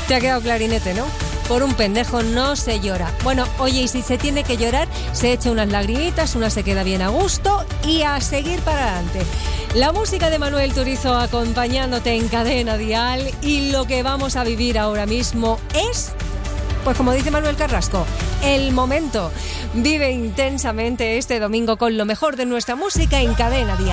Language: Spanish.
Te ha quedado clarinete, ¿no? Por un pendejo no se llora. Bueno, oye, y si se tiene que llorar, se echa unas lagrimitas, una se queda bien a gusto y a seguir para adelante. La música de Manuel Turizo acompañándote en Cadena Dial, y lo que vamos a vivir ahora mismo es, pues como dice Manuel Carrasco, el momento. Vive intensamente este domingo con lo mejor de nuestra música en Cadena Dial.